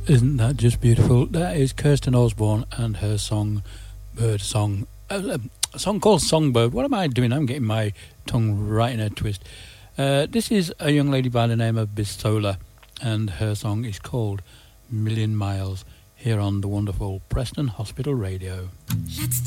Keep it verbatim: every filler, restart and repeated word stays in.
Isn't that just beautiful? That is Kirsten Osborne and her song, Bird Song. Uh, a song called Songbird. What am I doing? I'm getting my tongue right in a twist. Uh, this is a young lady by the name of Bisola, and her song is called Million Miles, here on the wonderful Preston Hospital Radio. Let's